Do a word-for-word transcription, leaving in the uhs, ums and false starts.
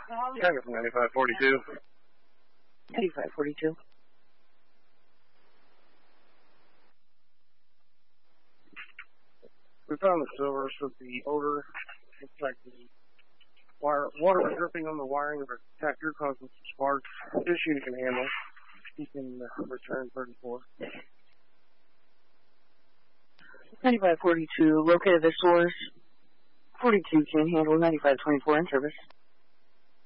Tiger from ninety-five forty-two. ninety-five forty-two. We found the silvers with the odor. Looks like the wire, water was dripping on the wiring of a detector, causing some sparks. This unit can handle. You can uh, return thirty-four. ninety-five forty-two, located the source. forty-two can handle ninety-five twenty-four in service.